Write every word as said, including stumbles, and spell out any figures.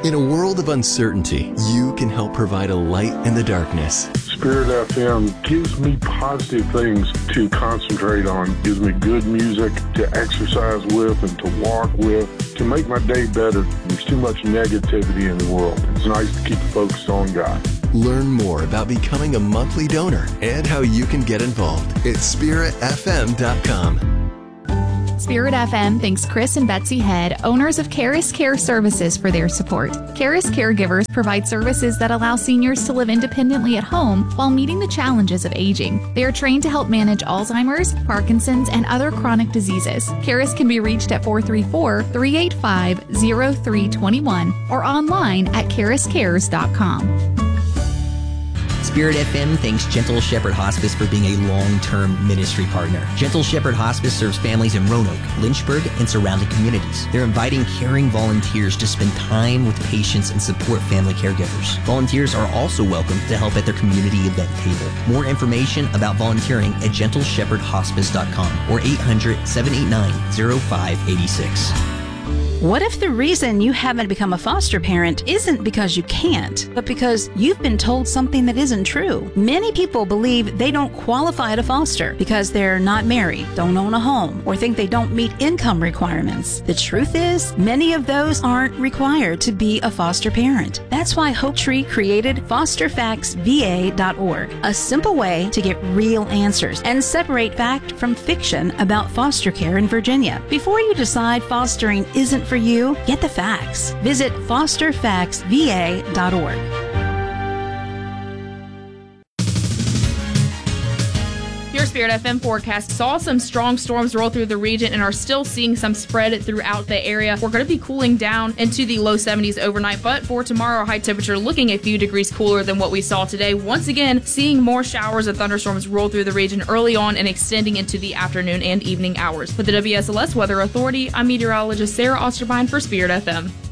In a world of uncertainty, you can help provide a light in the darkness. Spirit F M gives me positive things to concentrate on, gives me good music to exercise with and to walk with, to make my day better. There's too much negativity in the world. It's nice to keep focused on God. Learn more about becoming a monthly donor and how you can get involved at spirit f m dot com. Spirit F M thanks Chris and Betsy Head, owners of Caris Care Services, for their support. Caris Caregivers provide services that allow seniors to live independently at home while meeting the challenges of aging. They are trained to help manage Alzheimer's, Parkinson's, and other chronic diseases. Caris can be reached at four three four, three eight five, zero three two one or online at caris cares dot com. Spirit F M thanks Gentle Shepherd Hospice for being a long-term ministry partner. Gentle Shepherd Hospice serves families in Roanoke, Lynchburg, and surrounding communities. They're inviting caring volunteers to spend time with patients and support family caregivers. Volunteers are also welcome to help at their community event table. More information about volunteering at gentle shepherd hospice dot com or eight hundred, seven eight nine, zero five eight six. What if the reason you haven't become a foster parent isn't because you can't, but because you've been told something that isn't true? Many people believe they don't qualify to foster because they're not married, don't own a home, or think they don't meet income requirements. The truth is, many of those aren't required to be a foster parent. That's why Hope Tree created foster facts v a dot org, a simple way to get real answers and separate fact from fiction about foster care in Virginia. Before you decide fostering isn't for you, get the facts. Visit foster facts v a dot org. Your Spirit F M forecast saw some strong storms roll through the region and are still seeing some spread throughout the area. We're going to be cooling down into the low seventies overnight, but for tomorrow, high temperature looking a few degrees cooler than what we saw today. Once again, seeing more showers and thunderstorms roll through the region early on and extending into the afternoon and evening hours. For the W S L S Weather Authority, I'm meteorologist Sarah Osterbine for Spirit F M.